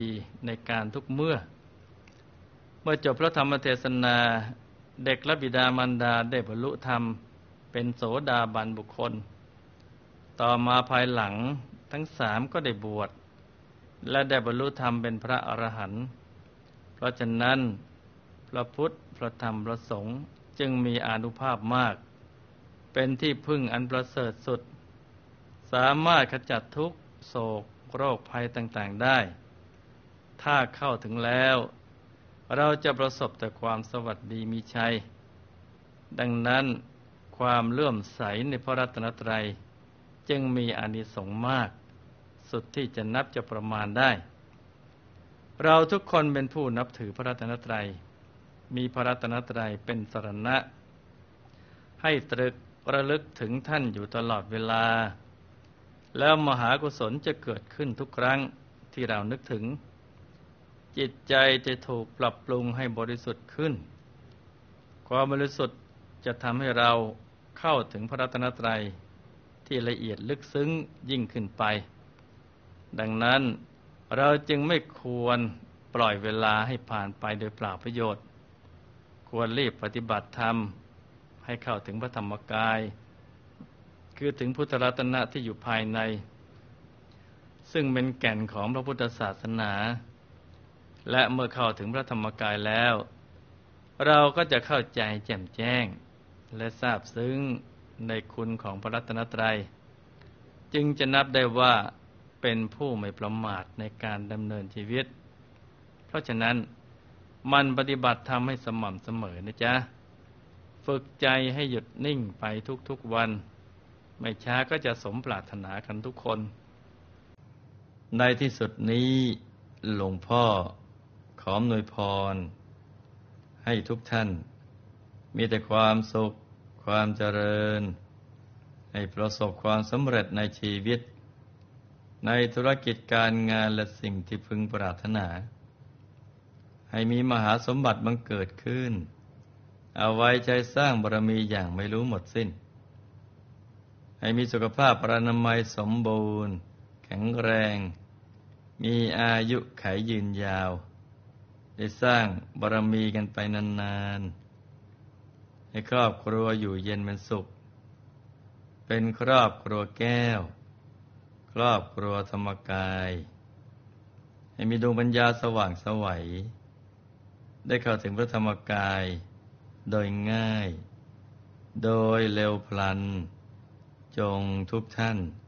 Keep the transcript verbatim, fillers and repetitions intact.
ในการทุกเมื่อเมื่อจบพระธรรมเทศนาเด็กและบิดามารดาได้บรรลุธรรมเป็นโสดาบันบุคคลต่อมาภายหลังทั้งสามก็ได้บวชและได้บรรลุธรรมเป็นพระอรหันต์เพราะฉะนั้นพระพุทธพระธรรมพระสงฆ์จึงมีอานุภาพมากเป็นที่พึ่งอันประเสริฐสุดสามารถขจัดทุกข์โศกโรคภัยต่างๆได้ถ้าเข้าถึงแล้วเราจะประสบแต่ความสวัสดีมีชัยดังนั้นความเลื่อมใสในพระรัตนตรัยจึงมีอานิสงส์มากสุดที่จะนับจะประมาณได้เราทุกคนเป็นผู้นับถือพระรัตนตรัยมีพระรัตนตรัยเป็นสรณะให้ตรึกระลึกถึงท่านอยู่ตลอดเวลาแล้วมหากุศลจะเกิดขึ้นทุกครั้งที่เรานึกถึงจิตใจจะถูกปรับปรุงให้บริสุทธิ์ขึ้นความบริสุทธิ์จะทำให้เราเข้าถึงพระรัตนตรัยที่ละเอียดลึกซึ้งยิ่งขึ้นไปดังนั้นเราจึงไม่ควรปล่อยเวลาให้ผ่านไปโดยเปล่าประโยชน์ควรรีบปฏิบัติธรรมให้เข้าถึงพระธรรมกายคือถึงพุทธรัตนะที่อยู่ภายในซึ่งเป็นแก่นของพระพุทธศาสนาและเมื่อเข้าถึงพระธรรมกายแล้วเราก็จะเข้าใจแจ่มแจ้งและทราบซึ้งในคุณของพระรัตนตรัยจึงจะนับได้ว่าเป็นผู้ไม่ประมาทในการดำเนินชีวิตเพราะฉะนั้นมันปฏิบัติธรรมให้สม่ำเสมอนะจ๊ะฝึกใจให้หยุดนิ่งไปทุกๆวันไม่ช้าก็จะสมปรารถนากันทุกคนในที่สุดนี้หลวงพ่อขออำนวยพรให้ทุกท่านมีแต่ความสุขความเจริญให้ประสบความสำเร็จในชีวิตในธุรกิจการงานและสิ่งที่พึงปรารถนาให้มีมหาสมบัติบังเกิดขึ้นเอาไว้ใจสร้างบารมีอย่างไม่รู้หมดสิ้นให้มีสุขภาพพรรณนามัยสมบูรณ์แข็งแรงมีอายุขัยยืนยาวได้สร้างบารมีกันไปนานๆให้ครอบครัวอยู่เย็นเป็นสุขเป็นครอบครัวแก้วครอบครัวธรรมกายให้มีดวงปัญญาสว่างไสวได้เข้าถึงพระธรรมกายโดยง่ายโดยเร็วพลันจงทุกท่าน